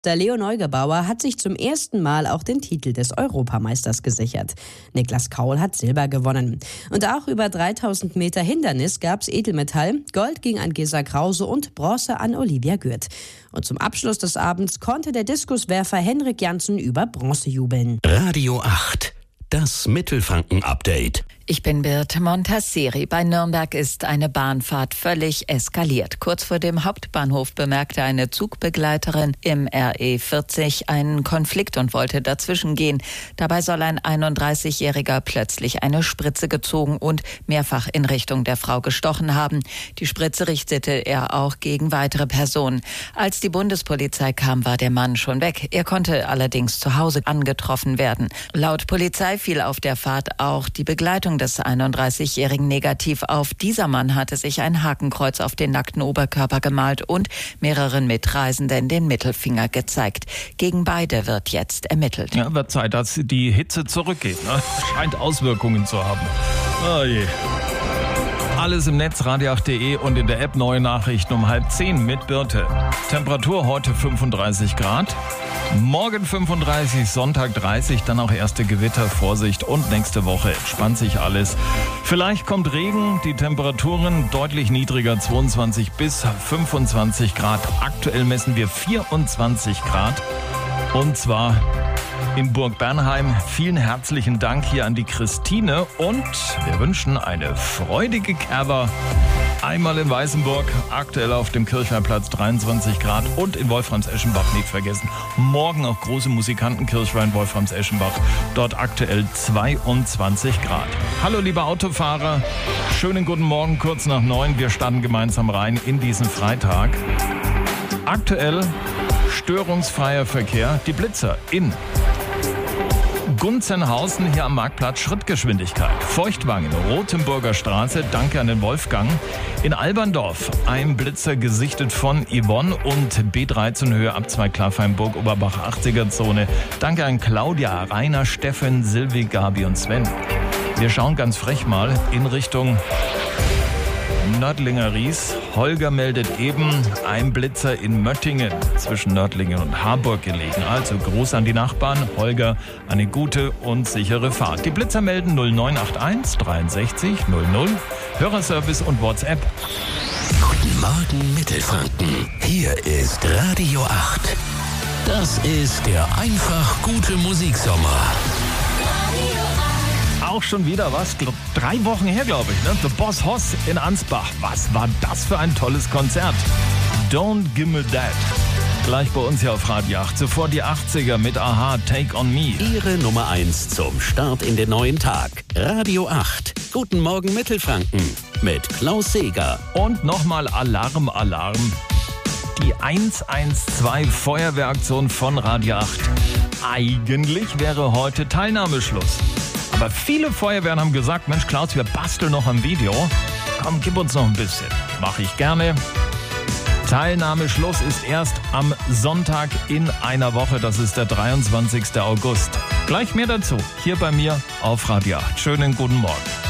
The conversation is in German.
Der Leo Neugebauer hat sich zum ersten Mal auch den Titel des Europameisters gesichert. Niklas Kaul hat Silber gewonnen. Und auch über 3000 Meter Hindernis gab's Edelmetall. Gold ging an Gesa Krause und Bronze an Olivia Gürt. Und zum Abschluss des Abends konnte der Diskuswerfer Henrik Janssen über Bronze jubeln. Radio 8, das Mittelfranken-Update. Ich bin Birte Montasseri. Bei Nürnberg ist eine Bahnfahrt völlig eskaliert. Kurz vor dem Hauptbahnhof bemerkte eine Zugbegleiterin im RE 40 einen Konflikt und wollte dazwischen gehen. Dabei soll ein 31-Jähriger plötzlich eine Spritze gezogen und mehrfach in Richtung der Frau gestochen haben. Die Spritze richtete er auch gegen weitere Personen. Als die Bundespolizei kam, war der Mann schon weg. Er konnte allerdings zu Hause angetroffen werden. Laut Polizei fiel auf der Fahrt auch die Begleitung des 31-Jährigen negativ auf. Dieser Mann hatte sich ein Hakenkreuz auf den nackten Oberkörper gemalt und mehreren Mitreisenden den Mittelfinger gezeigt. Gegen beide wird jetzt ermittelt. Ja, wird Zeit, dass die Hitze zurückgeht. Ne? Scheint Auswirkungen zu haben. Oh je. Alles im Netz, radio8.de und in der App Neue Nachrichten um 9:30 mit Birte. Temperatur heute 35 Grad. Morgen 35, Sonntag 30, dann auch erste Gewitter, Vorsicht und nächste Woche entspannt sich alles. Vielleicht kommt Regen, die Temperaturen deutlich niedriger, 22 bis 25 Grad. Aktuell messen wir 24 Grad und zwar in Burg Bernheim. Vielen herzlichen Dank hier an die Christine und wir wünschen eine freudige Kerber. Einmal in Weißenburg, aktuell auf dem Kirchweinplatz 23 Grad und in Wolframs-Eschenbach nicht vergessen. Morgen auch große Musikantenkirchweih in Wolframs-Eschenbach, dort aktuell 22 Grad. Hallo liebe Autofahrer, schönen guten Morgen, kurz nach 9. Wir starten gemeinsam rein in diesen Freitag. Aktuell störungsfreier Verkehr, die Blitzer in Gunzenhausen hier am Marktplatz Schrittgeschwindigkeit. Feuchtwangen, Rotenburger Straße, danke an den Wolfgang. In Alberndorf ein Blitzer gesichtet von Yvonne und B13 Höhe ab 2 Klaffheimburg, Oberbach 80er Zone. Danke an Claudia, Rainer, Steffen, Silvi, Gabi und Sven. Wir schauen ganz frech mal in Richtung Nördlinger Ries. Holger meldet eben ein Blitzer in Möttingen zwischen Nördlingen und Harburg gelegen. Also Gruß an die Nachbarn. Holger, eine gute und sichere Fahrt. Die Blitzer melden 0981 63 00. Hörerservice und WhatsApp. Guten Morgen Mittelfranken. Hier ist Radio 8. Das ist der einfach gute Musiksommer. Auch schon wieder was? 3 Wochen her, glaube ich. Ne? The Boss Hoss in Ansbach. Was war das für ein tolles Konzert? Don't Give Me That. Gleich bei uns hier auf Radio 8. Zuvor die 80er mit Aha, Take On Me. Ihre Nummer 1 zum Start in den neuen Tag. Radio 8. Guten Morgen Mittelfranken. Mit Klaus Seeger. Und nochmal Alarm, Alarm. Die 112 Feuerwehraktion von Radio 8. Eigentlich wäre heute Teilnahmeschluss. Aber viele Feuerwehren haben gesagt, Mensch Klaus, wir basteln noch am Video. Komm, gib uns noch ein bisschen. Mache ich gerne. Teilnahmeschluss ist erst am Sonntag in einer Woche. Das ist der 23. August. Gleich mehr dazu hier bei mir auf Radio 8. Schönen guten Morgen.